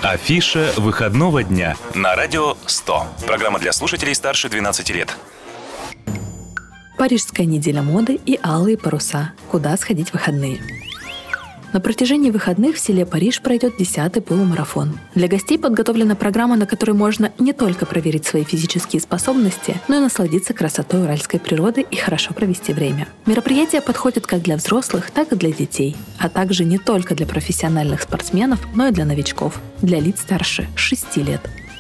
Афиша выходного дня на радио 100. Программа для слушателей старше 12 лет. Парижская неделя моды и алые паруса. Куда сходить в выходные? На протяжении выходных в селе Париж пройдет 10-й полумарафон. Для гостей подготовлена программа, на которой можно не только проверить свои физические способности, но и насладиться красотой уральской природы и хорошо провести время. Мероприятие подходит как для взрослых, так и для детей, а также не только для профессиональных спортсменов, но и для новичков, для лиц старше 6 лет.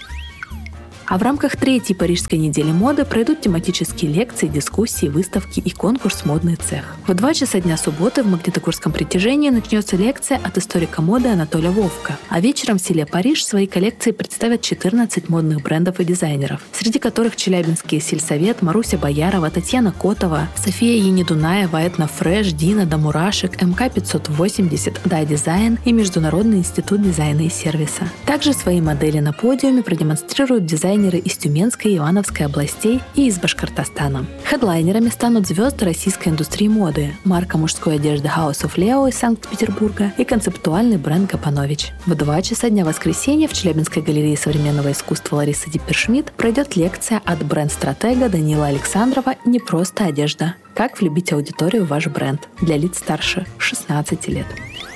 А в рамках 3-й Парижской недели моды пройдут тематические лекции, дискуссии, выставки и конкурс «Модный цех». В 2 часа дня субботы в Магнитогорском притяжении начнется лекция от историка моды Анатолия Вовка. А вечером в селе Париж свои коллекции представят 14 модных брендов и дизайнеров, среди которых Челябинский сельсовет, Маруся Боярова, Татьяна Котова, София Енидунаева, Этно Фрэш, Дина, до Мурашек, МК 580, Да Дизайн и Международный институт дизайна и сервиса. Также свои модели на подиуме продемонстрируют дизайнеры из Тюменской и Ивановской областей и из Башкортостана. Хедлайнерами станут звезды российской индустрии моды, марка мужской одежды House of Leo из Санкт-Петербурга и концептуальный бренд Гапанович. В 2 часа дня воскресенья в Челябинской галерее современного искусства Ларисы Диппершмидт пройдет лекция от бренд-стратега Данила Александрова «Не просто одежда. Как влюбить аудиторию в ваш бренд» для лиц старше 16 лет.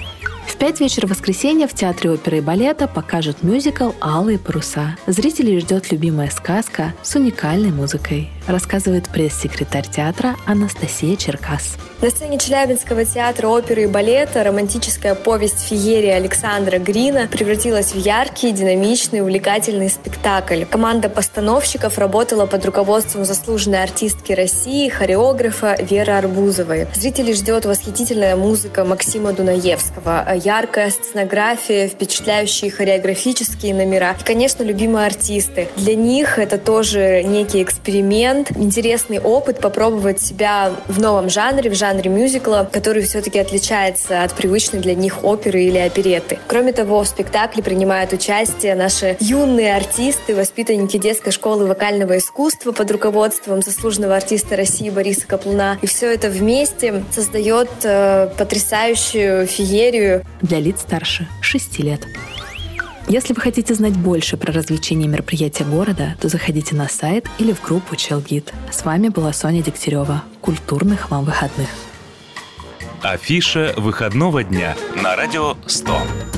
В 5 вечера воскресенья в Театре оперы и балета покажут мюзикл «Алые паруса». Зрителей ждет любимая сказка с уникальной музыкой, рассказывает пресс-секретарь театра Анастасия Черкас. На сцене Челябинского театра оперы и балета романтическая повесть феерии Александра Грина превратилась в яркий, динамичный, увлекательный спектакль. Команда постановщиков работала под руководством заслуженной артистки России, хореографа Веры Арбузовой. Зрителей ждет восхитительная музыка Максима Дунаевского, яркая сценография, впечатляющие хореографические номера и, конечно, любимые артисты. Для них это тоже некий эксперимент, интересный опыт попробовать себя в новом жанре, в жанре мюзикла, который все-таки отличается от привычной для них оперы или оперетты. Кроме того, в спектакле принимают участие наши юные артисты, воспитанники детской школы вокального искусства под руководством заслуженного артиста России Бориса Каплуна. И все это вместе создает потрясающую феерию для лиц старше 6 лет. Если вы хотите знать больше про развлечения и мероприятия города, то заходите на сайт или в группу Челгид. С вами была Соня Дегтярева. Культурных вам выходных. Афиша выходного дня на радио 100.